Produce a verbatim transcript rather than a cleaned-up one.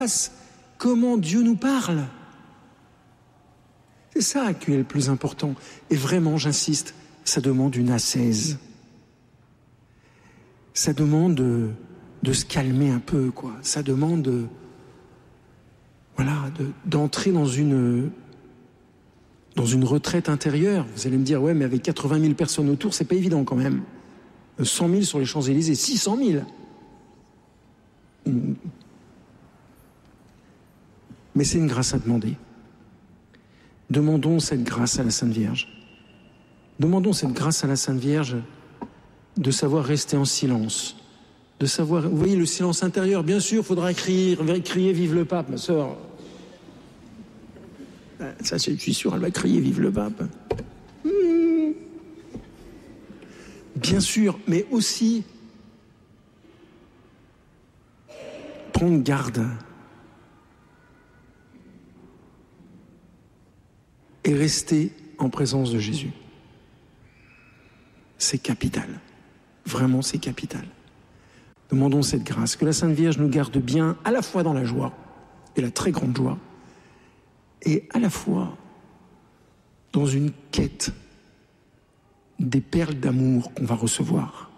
comment Dieu nous parle. C'est ça qui est le plus important. Et vraiment, j'insiste, ça demande une ascèse. Ça demande de, de se calmer un peu, quoi. Ça demande de, voilà, de, d'entrer dans une, dans une retraite intérieure. Vous allez me dire, ouais, mais avec quatre-vingt mille personnes autour, c'est pas évident quand même. cent mille sur les Champs-Élysées, six cent mille. Mais c'est une grâce à demander. Demandons cette grâce à la Sainte Vierge. Demandons cette grâce à la Sainte Vierge de savoir rester en silence, de savoir, vous voyez, le silence intérieur, bien sûr, il faudra crier, crier « Vive le pape », ma sœur. Ça, je suis sûr, elle va crier « Vive le pape ». Mmh. Bien sûr, mais aussi prendre garde et rester en présence de Jésus. C'est capital. Vraiment, c'est capital. Demandons cette grâce, que la Sainte Vierge nous garde bien à la fois dans la joie, et la très grande joie, et à la fois dans une quête des perles d'amour qu'on va recevoir.